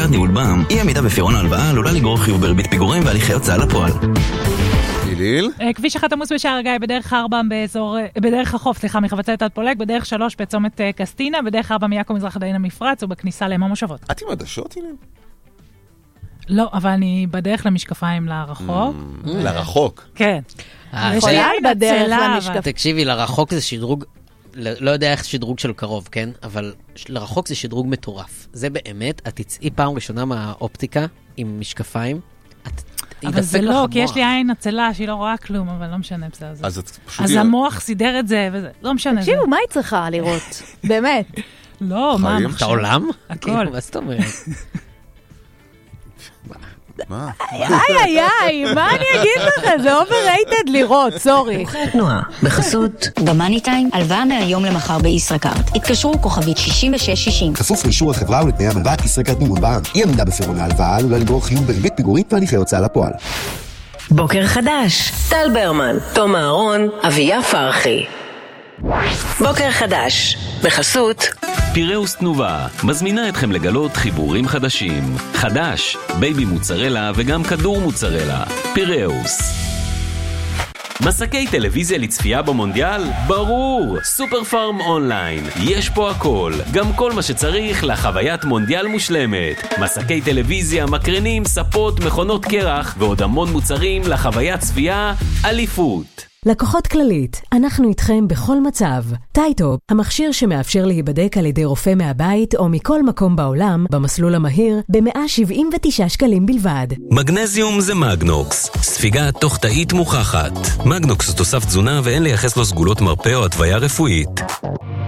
ספיקת ניהול בע"מ, אי עמידה בפירעון ההלוואה עלולה לגרור חיוב בריבית פיגורים והליכי הוצאה לפועל. ליל? כביש 1 עמוס בשער הגיא, בדרך 4 בדרך החוף, מחבצלת עד פולג, בדרך 3 בצומת קסטינה, בדרך 4 מיעקב מזרח דין המפרץ, ובכניסה לאם המושבות. את עם עדשות, ליל? לא, אבל אני בדרך למשקפיים לרחוק. לרחוק? כן. חייל בדרך למשקפיים. תקשיבי, לרחוק זה שדרוג, לא יודע איך שדרוג של קרוב, כן? אבל לרחוק זה שדרוג מטורף. זה באמת, את תצאי פעם ראשונה מהאופטיקה עם משקפיים, אבל זה לא, כי יש לי עין עצלה שהיא לא רואה כלום, אבל לא משנה בסדר. אז המוח סידר את זה, וזה לא משנה. תקשיבו, מה היא צריכה לראות? באמת. לא, מה? את העולם? הכל. מה זאת אומרת? מה? איי, מה אני אגיד לכם? זה overrated לראות, סורי. מומחי התנועה, בחסות במאני טיים, הלוואה מהיום למחר בישראכרט. התקשרו כוכבית 6660. כפוף לאישור החברה ולתנאי המבט ישראכרט ניהול בע"מ. אי עמידה בפירעון ההלוואה עלולה לגרור חיוב בריבית פיגורים והליכי הוצאה לפועל. בוקר חדש, טל ברמן, תום אהרון, אביה פרחי. בוקר חדש, בחסות פיראוס תנובה מזמינה אתכם לגלות חיבורים חדשים. חדש, בייבי מוצרלה וגם כדור מוצרלה. פיראוס. מסקי טלוויזיה לצפייה במונדיאל? ברור! סופר פארם אונליין. יש פה הכל. גם כל מה שצריך לחוויית מונדיאל מושלמת. מסקי טלוויזיה, מקרנים, ספות, מכונות קרח ועוד המון מוצרים לחוויית צפייה אליפות. לקוחות כללית, אנחנו איתכם בכל מצב. טייטופ, המכשיר שמאפשר להיבדק על ידי רופא מהבית או מכל מקום בעולם, במסלול המהיר, ב-179 שקלים בלבד. מגנזיום זה מגנוקס, ספיגה תוך תאית מוכחת. מגנוקס הוא תוסף תזונה ואין לייחס לו סגולות מרפא או התוויה רפואית.